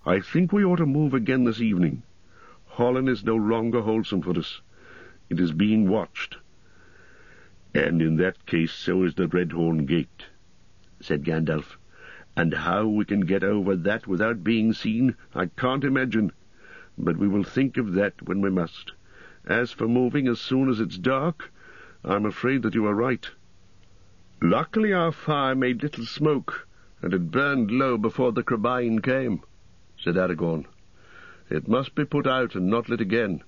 I think we ought to move again this evening. Holland is no longer wholesome for us. It is being watched. And in that case so is the Redhorn Gate, said Gandalf. And how we can get over that without being seen, I can't imagine. But we will think of that when we must. As for moving as soon as it's dark, I'm afraid that you are right. Luckily our fire made little smoke, and it burned low before the Crebain came, said Aragorn. It must be put out and not lit again.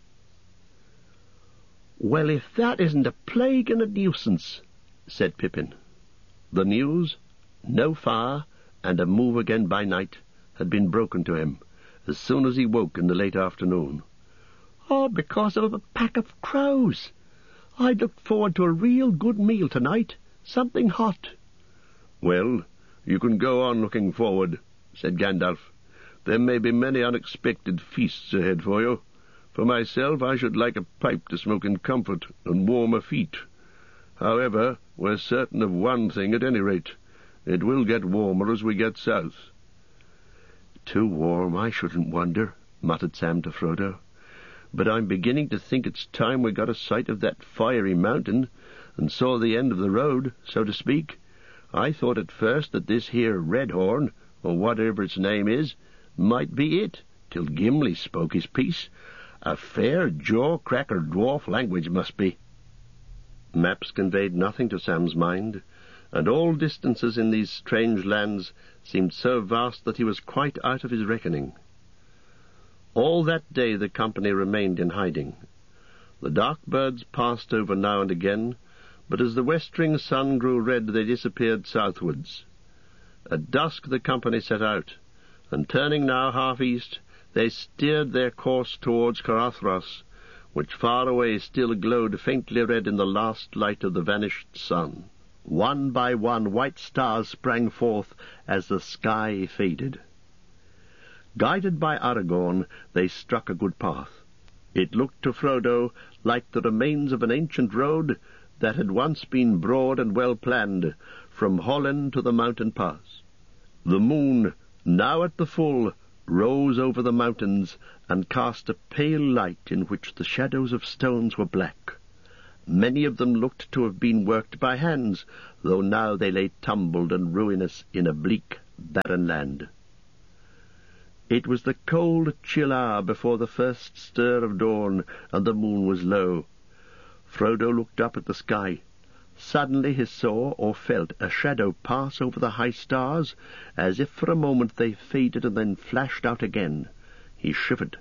Well, if that isn't a plague and a nuisance, said Pippin. The news, no fire, and a move again by night, had been broken to him as soon as he woke in the late afternoon. "Oh, because of a pack of crows. I looked forward to a real good meal tonight, something hot." "Well, you can go on looking forward," said Gandalf. "There may be many unexpected feasts ahead for you. For myself, I should like a pipe to smoke in comfort and warmer feet. However, we're certain of one thing at any rate. It will get warmer as we get south." "Too warm, I shouldn't wonder," muttered Sam to Frodo. "But I'm beginning to think it's time we got a sight of that fiery mountain and saw the end of the road, so to speak. I thought at first that this here Redhorn, or whatever its name is, might be it, till Gimli spoke his piece. A fair jaw-cracker dwarf language must be." Maps conveyed nothing to Sam's mind, and all distances in these strange lands seemed so vast that he was quite out of his reckoning. All that day the company remained in hiding. The dark birds passed over now and again, but as the westering sun grew red they disappeared southwards. At dusk the company set out, and turning now half east, they steered their course towards Caradhras, which far away still glowed faintly red in the last light of the vanished sun. One by one white stars sprang forth as the sky faded. Guided by Aragorn, they struck a good path. It looked to Frodo like the remains of an ancient road that had once been broad and well planned, from Hollin to the mountain pass. The moon, now at the full, rose over the mountains and cast a pale light in which the shadows of stones were black. Many of them looked to have been worked by hands, though now they lay tumbled and ruinous in a bleak, barren land. It was the cold, chill hour before the first stir of dawn, and the moon was low. Frodo looked up at the sky. Suddenly he saw or felt a shadow pass over the high stars, as if for a moment they faded and then flashed out again. He shivered.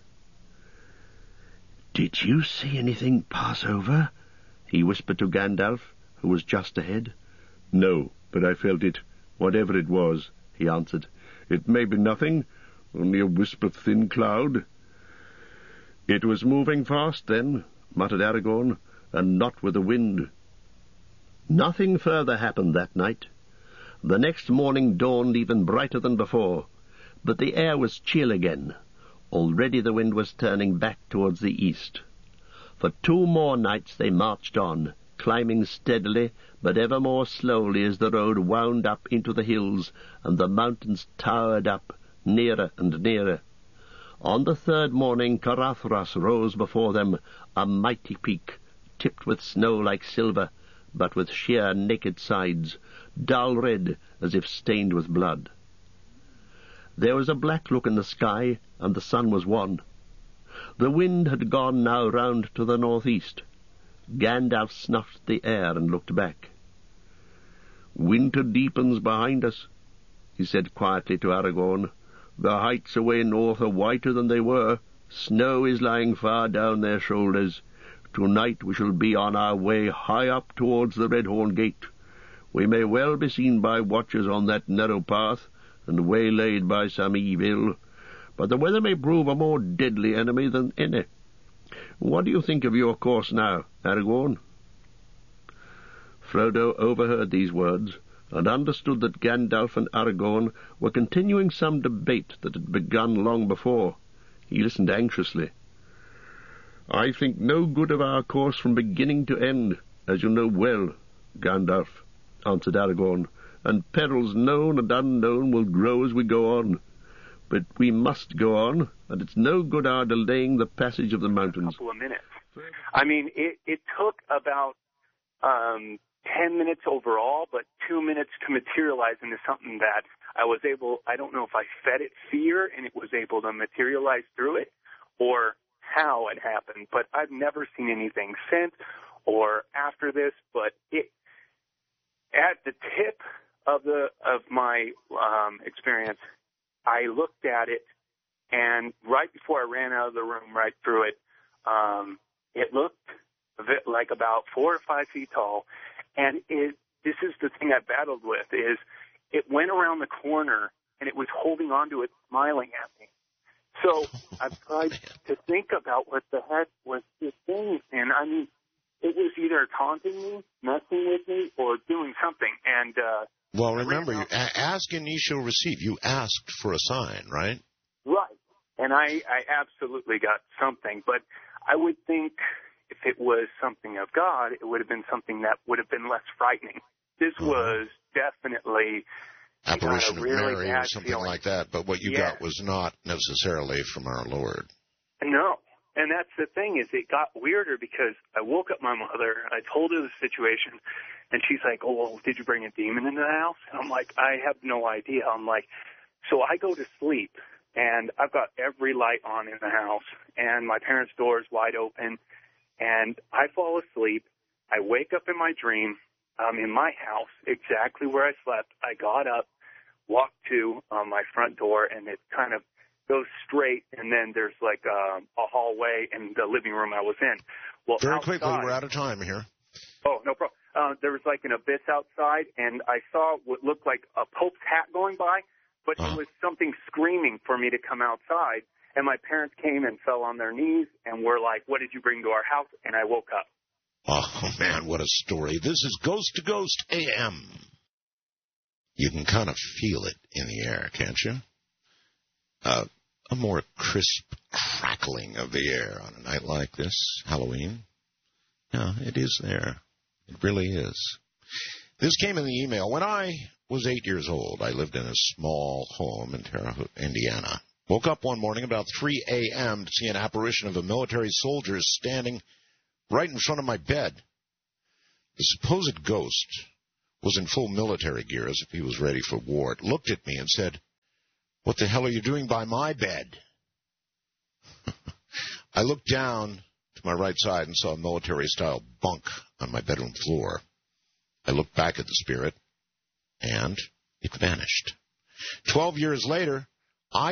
"Did you see anything pass over?" he whispered to Gandalf, who was just ahead. "No, but I felt it, whatever it was," he answered. "It may be nothing, only a wisp of thin cloud." "It was moving fast, then," muttered Aragorn, "and not with the wind." Nothing further happened that night. The next morning dawned even brighter than before, but the air was chill again. Already the wind was turning back towards the east. For 2 more nights they marched on, climbing steadily, but ever more slowly as the road wound up into the hills, and the mountains towered up, nearer and nearer. On the 3rd morning Caradhras rose before them, a mighty peak, tipped with snow like silver, but with sheer naked sides, dull red as if stained with blood. There was a black look in the sky, and the sun was wan. The wind had gone now round to the northeast. Gandalf snuffed the air and looked back. "Winter deepens behind us," he said quietly to Aragorn. "The heights away north are whiter than they were. Snow is lying far down their shoulders. Tonight we shall be on our way high up towards the Redhorn Gate. We may well be seen by watchers on that narrow path, and waylaid by some evil, but the weather may prove a more deadly enemy than any. What do you think of your course now, Aragorn?" Frodo overheard these words, and understood that Gandalf and Aragorn were continuing some debate that had begun long before. He listened anxiously. "I think no good of our course from beginning to end, as you know well, Gandalf," answered Aragorn, "and perils known and unknown will grow as we go on. but we must go on, and it's no good our delaying the passage of the mountains. A couple of minutes. I mean, it took about 10 minutes overall, but 2 minutes to materialize into something that I don't know if I fed it fear and it was able to materialize through it, or how it happened. But I've never seen anything since or after this, but at the tip of my experience, I looked at it, and right before I ran out of the room, right through it, it looked a bit like about 4 or 5 feet tall, and this is the thing I battled with, is it went around the corner, and it was holding on to it, smiling at me. So I've tried to think about what the heck was this thing, and I mean, it was either taunting me, messing with me, or doing something. And well, remember, you ask and ye shall receive. You asked for a sign, right? Right. And I absolutely got something. But I would think if it was something of God, it would have been something that would have been less frightening. This was definitely apparition of really Mary or something feeling like that. But what you got was not necessarily from our Lord. No. And that's the thing, is it got weirder because I woke up my mother, I told her the situation, and she's like, oh, well, did you bring a demon into the house? And I'm like, I have no idea. I'm like, so I go to sleep, and I've got every light on in the house, and my parents' door is wide open, and I fall asleep. I wake up in my dream. I'm in my house, exactly where I slept. I got up, walked to my front door, and it kind of goes straight, and then there's like a hallway in the living room I was in. Well, very outside, quickly, we're out of time here. Oh, no problem. There was like an abyss outside, and I saw what looked like a Pope's hat going by, but it was something screaming for me to come outside. And my parents came and fell on their knees and were like, what did you bring to our house? And I woke up. Oh, man, what a story. This is Ghost to Ghost AM. You can kind of feel it in the air, can't you? A more crisp crackling of the air on a night like this, Halloween. Yeah, it is there. It really is. This came in the email. When I was 8 years old, I lived in a small home in Terre Haute, Indiana. Woke up one morning about 3 a.m. to see an apparition of a military soldier standing right in front of my bed. The supposed ghost was in full military gear, as if he was ready for war. It looked at me and said, "What the hell are you doing by my bed?" I looked down to my right side and saw a military-style bunk on my bedroom floor. I looked back at the spirit, and it vanished. 12 years later,